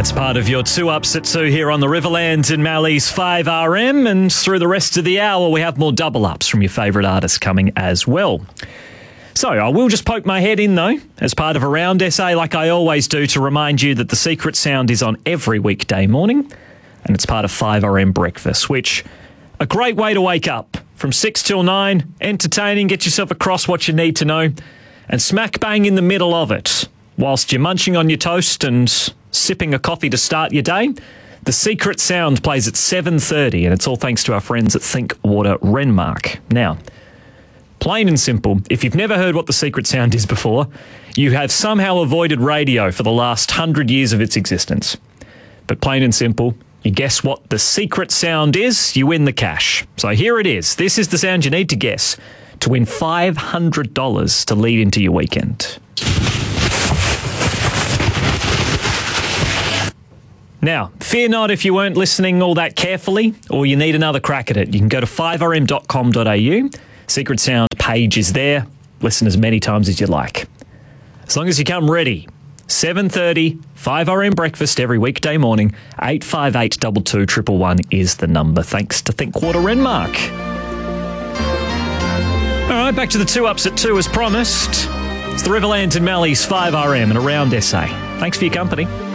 That's part of your 2 Ups at 2 here on the Riverlands and Mally's 5RM. And through the rest of the hour, we have more double ups from your favourite artists coming as well. So I will just poke my head in, though, as part of a round essay like I always do, to remind you that the Secret Sound is on every weekday morning, and it's part of 5RM Breakfast, which a great way to wake up from 6 till 9, entertaining, get yourself across what you need to know, and smack bang in the middle of it, whilst you're munching on your toast and sipping a coffee to start your day, the Secret Sound plays at 7:30, and it's all thanks to our friends at Think Water Renmark. Now, plain and simple, if you've never heard what the Secret Sound is before, you have somehow avoided radio for the last 100 years of its existence. But plain and simple, you guess what the Secret Sound is, you win the cash. So here it is. This is the sound you need to guess to win $500 to lead into your weekend. Now, fear not if you weren't listening all that carefully or you need another crack at it. You can go to 5rm.com.au. Secret Sound page is there. Listen as many times as you like. As long as you come ready. 7:30, 5RM Breakfast every weekday morning. 858 22 111 is the number. Thanks to Think Water Renmark. All right, back to the 2 Ups at 2 as promised. It's the Riverlands and Mally's 5RM and a round essay. Thanks for your company.